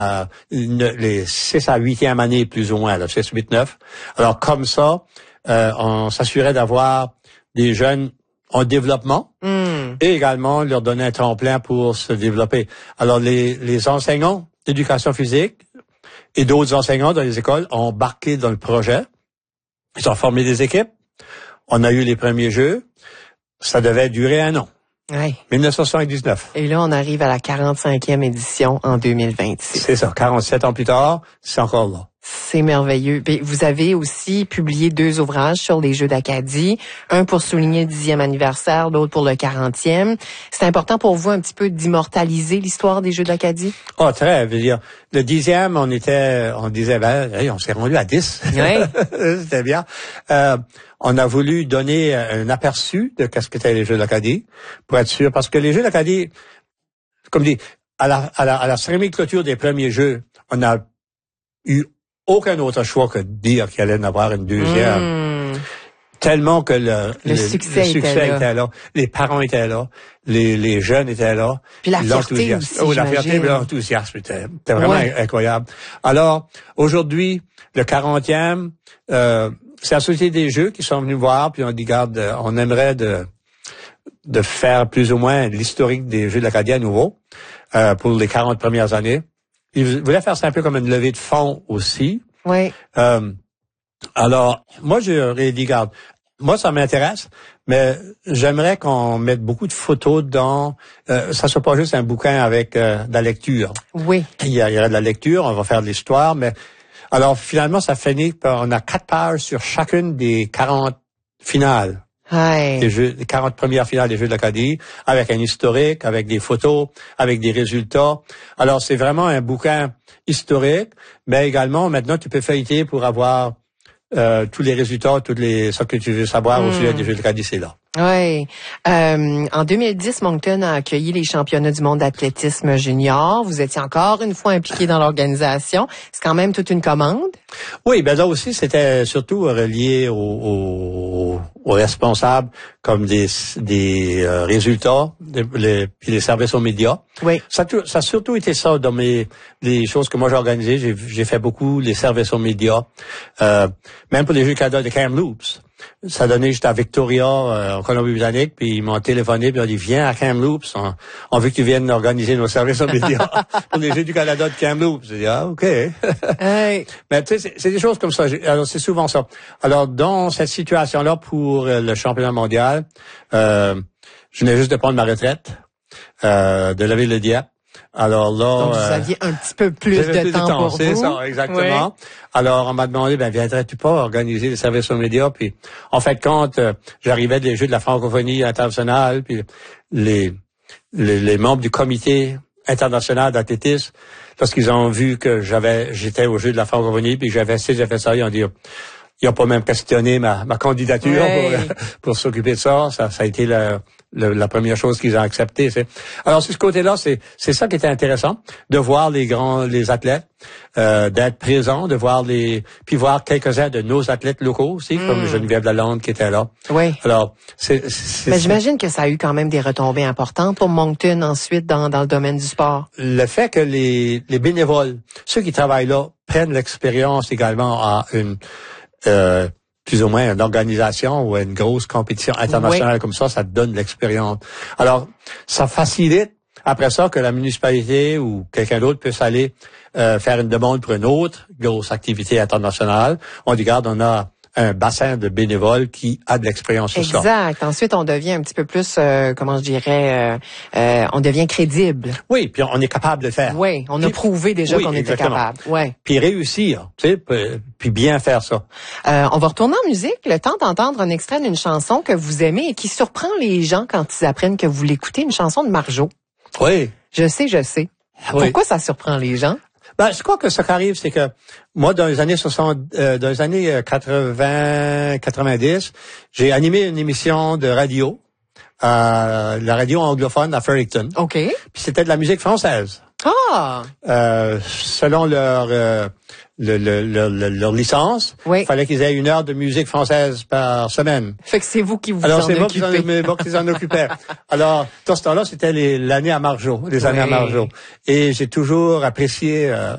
les 6 à 8e année, plus ou moins, là, 6, 8, 9. Alors, comme ça, on s'assurait d'avoir des jeunes en développement et également leur donner un tremplin pour se développer. Alors, les enseignants d'éducation physique et d'autres enseignants dans les écoles ont embarqué dans le projet. Ils ont formé des équipes. On a eu les premiers jeux. Ça devait durer 1 an. Ouais. 1979. Et là, on arrive à la 45e édition en 2026. C'est ça. 47 ans plus tard, c'est encore là. C'est merveilleux. Et vous avez aussi publié 2 ouvrages sur les Jeux d'Acadie. Un pour souligner le 10e anniversaire, l'autre pour le 40e. C'est important pour vous un petit peu d'immortaliser l'histoire des Jeux d'Acadie? Oh, très. Je veux dire, le 10e, on disait, hey, on s'est rendu à 10. Oui. C'était bien. On a voulu donner un aperçu de qu'est-ce qu'étaient les Jeux d'Acadie, pour être sûr, parce que les Jeux d'Acadie, comme dit, à la cérémonie de clôture des premiers Jeux, on n'a eu aucun autre choix que de dire qu'il allait en avoir une deuxième. Tellement que le succès était là. Les parents étaient là. Les jeunes étaient là. Puis la fierté aussi, la fierté et l'enthousiasme était vraiment incroyable. Alors, aujourd'hui, le 40e, c'est la Société des Jeux qui sont venus voir, puis on dit, regarde, on aimerait de faire plus ou moins l'historique des Jeux de l'Acadie à nouveau, pour les 40 premières années. Ils voulaient faire ça un peu comme une levée de fonds aussi. Oui. Alors, moi, j'aurais dit, regarde, moi, ça m'intéresse, mais j'aimerais qu'on mette beaucoup de photos dans... ça soit pas juste un bouquin avec de la lecture. Oui. Il y aura de la lecture, on va faire de l'histoire, mais... Alors, finalement, ça finit par... On a 4 pages sur chacune des 40 finales. Les 40 premières finales des Jeux de l'Acadie, avec un historique, avec des photos, avec des résultats. Alors, c'est vraiment un bouquin historique, mais également, maintenant, tu peux feuilleter pour avoir tous les résultats, ce que tu veux savoir au sujet des Jeux de l'Acadie, c'est là. Oui. En 2010, Moncton a accueilli les championnats du monde d'athlétisme junior. Vous étiez encore une fois impliqué dans l'organisation. C'est quand même toute une commande. Oui, ben là aussi, c'était surtout relié aux responsables comme des résultats, puis les services aux médias. Oui. Ça a surtout été ça dans les choses que moi j'ai organisées. J'ai fait beaucoup les services aux médias, même pour les Jeux Canada de Kamloops. Ça donnait juste à Victoria, en Colombie-Britannique, puis ils m'ont téléphoné, puis ils ont dit, viens à Kamloops, on veut que tu viennes organiser nos services aux médias pour les Jeux du Canada de Kamloops. J'ai dit, OK. Hey. Mais tu sais, c'est des choses comme ça. Alors, c'est souvent ça. Alors, dans cette situation-là, pour le championnat mondial, je venais juste de prendre ma retraite, de lever le Dieppe. Alors là, donc, vous aviez un petit peu plus de temps pour vous. C'est ça, exactement. Oui. Alors, on m'a demandé, viendrais-tu pas organiser les services aux médias? Puis, en fait, quand j'arrivais des Jeux de la francophonie internationale, puis les membres du comité international d'athlétisme, lorsqu'ils ont vu que j'étais aux Jeux de la francophonie, puis j'avais fait ça, ils ont dit, ils n'ont pas même questionné ma candidature pour s'occuper de ça. Ça a été la première chose qu'ils ont acceptée. Alors, sur ce côté-là, c'est ça qui était intéressant, de voir les athlètes, d'être présents, de voir puis voir quelques-uns de nos athlètes locaux aussi, comme Geneviève Lalonde qui était là. Oui. Alors, mais j'imagine que ça a eu quand même des retombées importantes pour Moncton ensuite dans le domaine du sport. Le fait que les bénévoles, ceux qui travaillent là, prennent l'expérience également à plus ou moins une organisation ou une grosse compétition internationale comme ça te donne l'expérience. Alors, ça facilite après ça que la municipalité ou quelqu'un d'autre puisse aller faire une demande pour une autre grosse activité internationale. On dit, regarde, on a un bassin de bénévoles qui a de l'expérience sur ça. Exact. Ensuite, on devient un petit peu plus, on devient crédible. Oui, puis on est capable de le faire. Oui, on a prouvé déjà qu'on était capable. Ouais. Puis réussir, tu sais, puis bien faire ça. On va retourner en musique. Le temps d'entendre un extrait d'une chanson que vous aimez et qui surprend les gens quand ils apprennent que vous l'écoutez, une chanson de Marjo. Oui. Je sais. Oui. Pourquoi ça surprend les gens? Je crois que ce qui arrive, c'est que moi, dans les années 80, 90, j'ai animé une émission de radio, la radio anglophone à Fredericton. OK. Puis c'était de la musique française. Ah! Selon leur licence, il fallait qu'ils aient 1 heure de musique française par semaine. Fait que c'est vous qui vous en occupez. Alors, c'est moi qui en occupais. Alors, dans ce temps-là, c'était l'année à Marjo, les années à Marjo. Et j'ai toujours apprécié